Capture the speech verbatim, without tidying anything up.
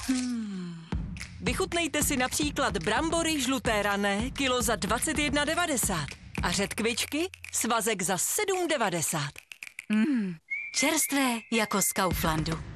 Hmm. Vychutnejte si například brambory žluté rané, kilo za dvacet jedna devadesát a řetkvičky, svazek za sedm devadesát. Mm. Čerstvé jako z Kauflandu.